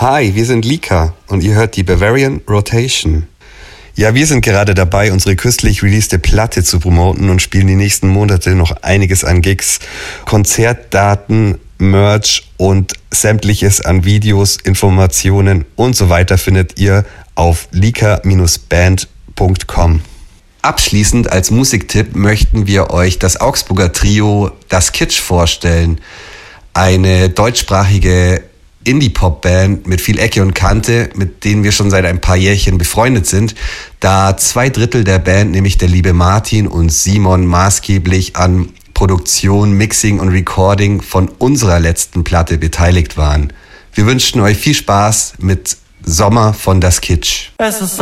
Hi, wir sind Lika und ihr hört die Bavarian Rotation. Ja, wir sind gerade dabei, unsere kürzlich releaste Platte zu promoten und spielen die nächsten Monate noch einiges an Gigs, Konzertdaten, Merch und sämtliches an Videos, Informationen und so weiter findet ihr auf lika-band.com. Abschließend als Musiktipp möchten wir euch das Augsburger Trio Das Kitsch vorstellen. Eine deutschsprachige Indie-Pop-Band mit viel Ecke und Kante, mit denen wir schon seit ein paar Jährchen befreundet sind, da 2/3 der Band, nämlich der liebe Martin und Simon, maßgeblich an Produktion, Mixing und Recording von unserer letzten Platte beteiligt waren. Wir wünschen euch viel Spaß mit Sommer von Das Kitsch. Es ist